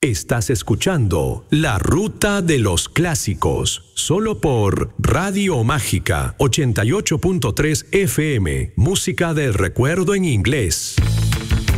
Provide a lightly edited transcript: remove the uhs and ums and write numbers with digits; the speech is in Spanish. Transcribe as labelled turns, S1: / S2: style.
S1: Estás escuchando La Ruta de los Clásicos, solo por Radio Mágica 88.3 FM, música del recuerdo en inglés.